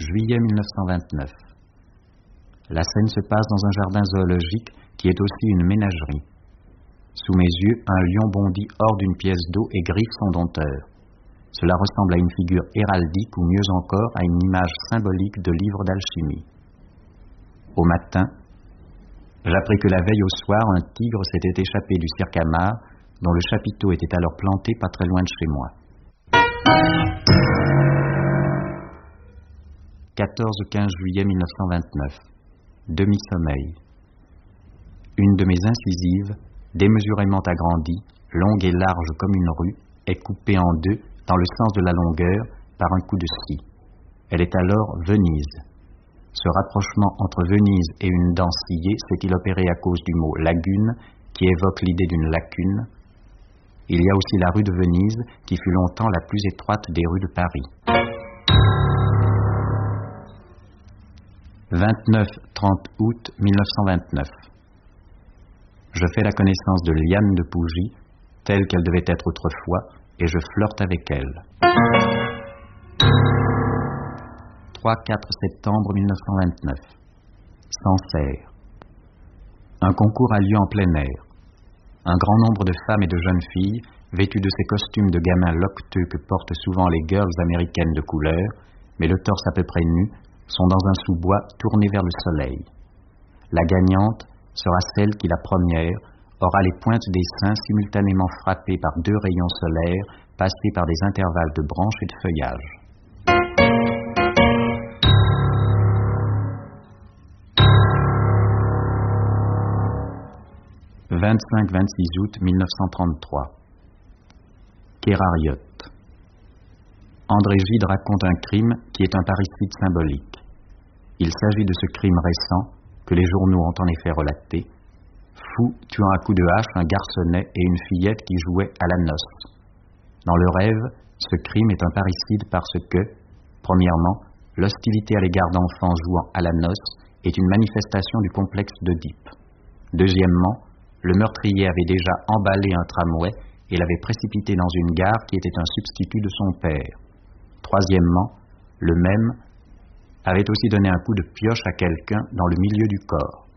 juillet 1929. La scène se passe dans un jardin zoologique qui est aussi une ménagerie. Sous mes yeux, un lion bondit hors d'une pièce d'eau et griffe son dompteur. Cela ressemble à une figure héraldique ou mieux encore à une image symbolique de livre d'alchimie. Au matin, j'appris que la veille au soir, un tigre s'était échappé du cirque Hamar, dont le chapiteau était alors planté pas très loin de chez moi. 14-15 juillet 1929. Demi-sommeil. Une de mes incisives, démesurément agrandie, longue et large comme une rue, est coupée en deux dans le sens de la longueur par un coup de scie. Elle est alors Venise. Ce rapprochement entre Venise et une dent sciée s'est-il opéré à cause du mot lagune, qui évoque l'idée d'une lacune. Il y a aussi la rue de Venise, qui fut longtemps la plus étroite des rues de Paris. 29-30 août 1929. Je fais la connaissance de Liane de Pougy, telle qu'elle devait être autrefois, et je flirte avec elle. 3-4 septembre 1929. Sancerre. Un concours a lieu en plein air. Un grand nombre de femmes et de jeunes filles, vêtues de ces costumes de gamins loqueteux que portent souvent les girls américaines de couleur, mais le torse à peu près nu, sont dans un sous-bois tourné vers le soleil. La gagnante sera celle qui, la première, aura les pointes des seins simultanément frappées par 2 rayons solaires passés par des intervalles de branches et de feuillage. « 25-26 août 1933. Kérariot. André Gide raconte un crime qui est un parricide symbolique. Il s'agit de ce crime récent que les journaux ont en effet relaté. Fou tuant à coups de hache un garçonnet et une fillette qui jouaient à la noce. Dans le rêve, ce crime est un parricide parce que, premièrement, l'hostilité à l'égard d'enfants jouant à la noce est une manifestation du complexe d'Oedipe. Deuxièmement, le meurtrier avait déjà emballé un tramway et l'avait précipité dans une gare qui était un substitut de son père. Troisièmement, le même avait aussi donné un coup de pioche à quelqu'un dans le milieu du corps.